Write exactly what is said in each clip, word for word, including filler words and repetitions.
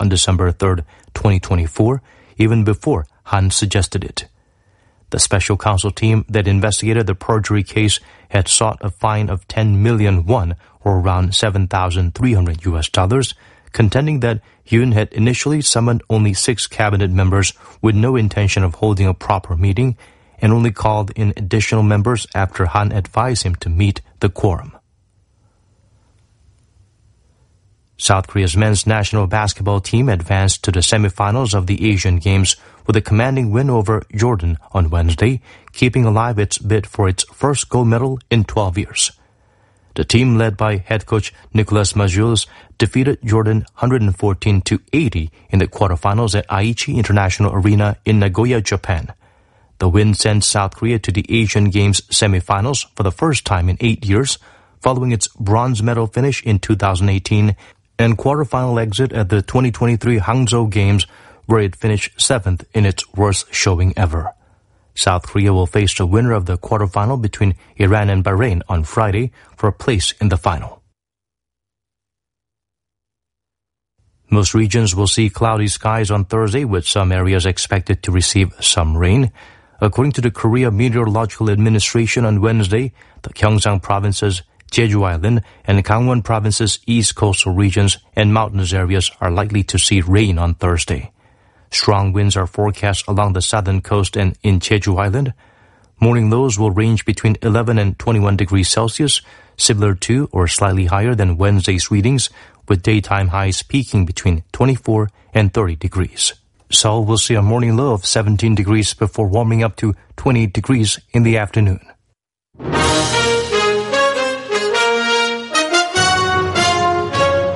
on December third, twenty twenty-four, even before Han suggested it. The special counsel team that investigated the perjury case had sought a fine of ten million won, or around seven thousand three hundred U S dollars, contending that Yoon had initially summoned only six cabinet members with no intention of holding a proper meeting and only called in additional members after Han advised him to meet the quorum. South Korea's men's national basketball team advanced to the semifinals of the Asian Games with a commanding win over Jordan on Wednesday, keeping alive its bid for its first gold medal in twelve years. The team, led by head coach Nicolas Majules, defeated Jordan one fourteen to eighty in the quarterfinals at Aichi International Arena in Nagoya, Japan. The win sent South Korea to the Asian Games semifinals for the first time in eight years, following its bronze medal finish in two thousand eighteen and quarterfinal exit at the twenty twenty-three Hangzhou Games, where it finished seventh in its worst showing ever. South Korea will face the winner of the quarterfinal between Iran and Bahrain on Friday for a place in the final. Most regions will see cloudy skies on Thursday, with some areas expected to receive some rain. According to the Korea Meteorological Administration on Wednesday, the Gyeongsang Province's Jeju Island and Gangwon Province's east coastal regions and mountainous areas are likely to see rain on Thursday. Strong winds are forecast along the southern coast and in Jeju Island. Morning lows will range between eleven and twenty-one degrees Celsius, similar to or slightly higher than Wednesday's readings, with daytime highs peaking between twenty-four and thirty degrees. Seoul will see a morning low of seventeen degrees before warming up to twenty-eight degrees in the afternoon.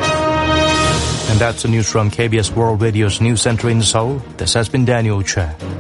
And that's the news from K B S World Radio's News Center in Seoul. This has been Daniel Che.